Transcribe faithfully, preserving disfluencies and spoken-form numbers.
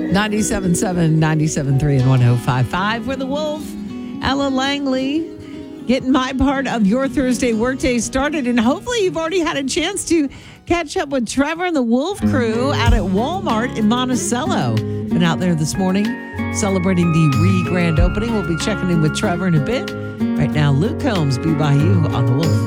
ninety-seven point seven, ninety-seven point three, and one oh five point five. We're the Wolf. Ella Langley getting my part of your Thursday workday started. And hopefully you've already had a chance to catch up with Trevor and the Wolf crew out at Walmart in Monticello. Been out there this morning celebrating the re-grand opening. We'll be checking in with Trevor in a bit. Right now, Luke Combs, Be By You on the Wolf.